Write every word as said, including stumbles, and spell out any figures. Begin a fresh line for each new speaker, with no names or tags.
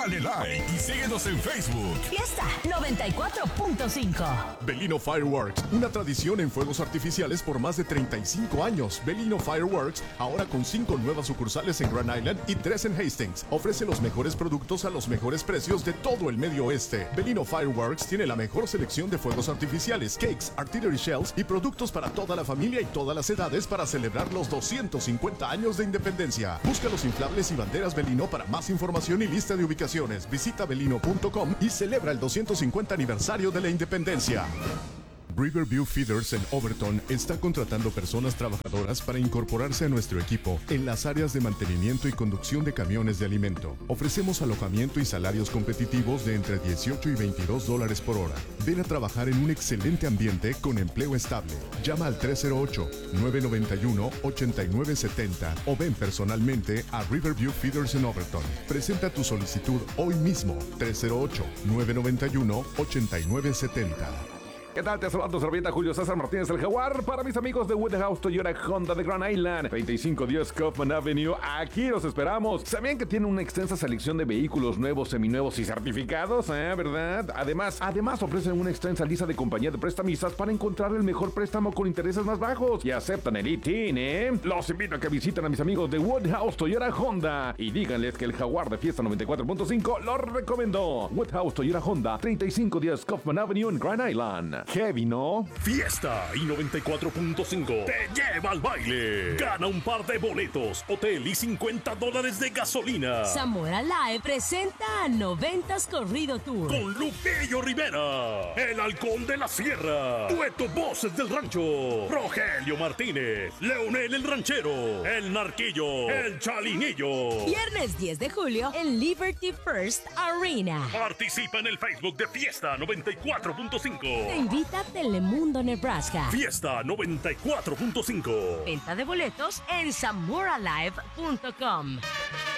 Dale like y síguenos en Facebook.
Fiesta noventa y cuatro punto cinco.
Belino Fireworks, una tradición en fuegos artificiales por más de treinta y cinco años. Belino Fireworks, ahora con cinco nuevas sucursales en Grand Island y tres en Hastings. Ofrece los mejores productos a los mejores precios de todo el medio oeste. Belino Fireworks tiene la mejor selección de fuegos artificiales, cakes, artillery shells y productos para toda la familia y todas las edades para celebrar los doscientos cincuenta años de independencia. Busca los inflables y banderas Belino para más información y lista de ubicaciones. Visita belino punto com y celebra el doscientos cincuenta aniversario de la independencia. Riverview Feeders en Overton está contratando personas trabajadoras para incorporarse a nuestro equipo en las áreas de mantenimiento y conducción de camiones de alimento. Ofrecemos alojamiento y salarios competitivos de entre dieciocho y veintidós dólares por hora. Ven a trabajar en un excelente ambiente con empleo estable. Llama al tres cero ocho, nueve nueve uno, ocho nueve siete cero o ven personalmente a Riverview Feeders en Overton. Presenta tu solicitud hoy mismo. tres cero ocho, nueve nueve uno, ocho nueve siete cero.
¿Qué tal? Te saludo, servienta Julio César Martínez el Jaguar. Para mis amigos de Woodhouse Toyota Honda de Grand Island, treinta y cinco diez Kaufman Avenue, aquí los esperamos. ¿Sabían que tiene una extensa selección de vehículos nuevos, seminuevos y certificados? ¿Eh? ¿Verdad? Además, además ofrecen una extensa lista de compañía de prestamistas para encontrar el mejor préstamo con intereses más bajos. Y aceptan el I T I N, ¿eh? Los invito a que visiten a mis amigos de Woodhouse Toyota Honda y díganles que el Jaguar de Fiesta noventa y cuatro punto cinco los recomendó. Woodhouse Toyota Honda, treinta y cinco diez Kaufman Avenue en Grand Island. Heavy, ¿no?
Fiesta y noventa y cuatro punto cinco te lleva al baile. Gana un par de boletos, hotel y cincuenta dólares de gasolina.
Zamora Live presenta a noventas Corrido Tour
con Lupillo Rivera, el Halcón de la Sierra, Dueto Voces del Rancho, Rogelio Martínez, Leonel el Ranchero, el Narquillo, el Chalinillo.
Viernes diez de julio en Liberty First Arena.
Participa en el Facebook de Fiesta noventa y cuatro punto cinco.
Te invita Telemundo, Nebraska.
Fiesta noventa y cuatro punto cinco.
Venta de boletos en zamora live punto com.